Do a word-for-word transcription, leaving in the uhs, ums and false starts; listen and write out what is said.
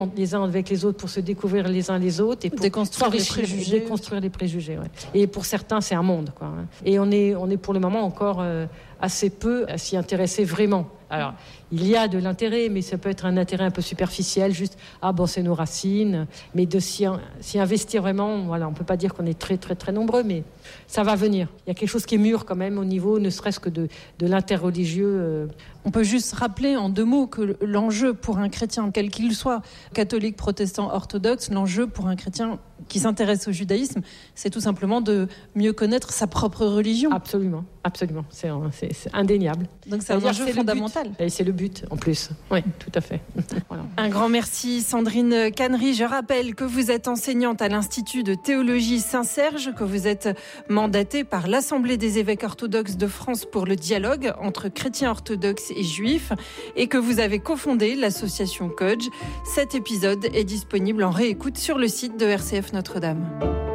les uns avec les autres pour se découvrir les uns les autres et pour déconstruire les préjugés. Déconstruire les préjugés, ouais. Et pour certains, c'est un monde, quoi. Et on est, on est pour le moment encore euh, assez peu à s'y intéresser vraiment. Alors, il y a de l'intérêt, mais ça peut être un intérêt un peu superficiel, juste « ah bon, c'est nos racines », mais de s'y, s'y investir vraiment, voilà, on ne peut pas dire qu'on est très, très, très nombreux, mais ça va venir. Il y a quelque chose qui est mûr quand même au niveau, ne serait-ce que de, de l'interreligieux. Euh. On peut juste rappeler en deux mots que l'enjeu pour un chrétien, quel qu'il soit, catholique, protestant, orthodoxe, l'enjeu pour un chrétien qui s'intéresse au judaïsme, c'est tout simplement de mieux connaître sa propre religion. Absolument, absolument, c'est, c'est, c'est indéniable. Donc c'est un enjeu fondamental. Et c'est le but, en plus. Oui, tout à fait. Voilà. Un grand merci, Sandrine Cannery. Je rappelle que vous êtes enseignante à l'Institut de théologie Saint-Serge, que vous êtes mandatée par l'Assemblée des évêques orthodoxes de France pour le dialogue entre chrétiens orthodoxes et juifs, et que vous avez cofondé l'association Codge. Cet épisode est disponible en réécoute sur le site de R C F Notre-Dame.